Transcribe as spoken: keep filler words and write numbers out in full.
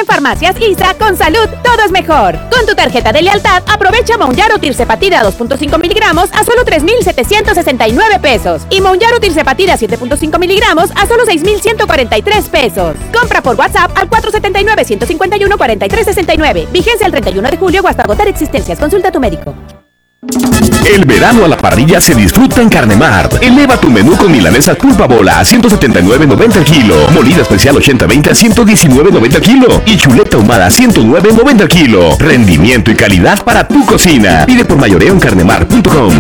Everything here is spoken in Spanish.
Farmacias ISA, con salud todo es mejor. Con tu tarjeta de lealtad, aprovecha Mounjaro Tirzepatide a dos punto cinco miligramos a solo tres mil setecientos sesenta y nueve pesos. Y Mounjaro Tirzepatide a siete punto cinco miligramos a solo seis mil ciento cuarenta y tres pesos. Compra por WhatsApp al cuatro siete nueve, uno cinco uno, cuatro tres seis nueve. Vigencia el treinta y uno de julio o hasta agotar existencias. Consulta a tu médico. El verano a la parrilla se disfruta en Carnemart. Eleva tu menú con milanesa pulpa bola a ciento setenta y nueve noventa el kilo, molida especial ochenta veinte a ciento diecinueve noventa el kilo y chuleta ahumada a ciento nueve noventa el kilo. Rendimiento y calidad para tu cocina. Pide por mayoreo en carnemart punto com.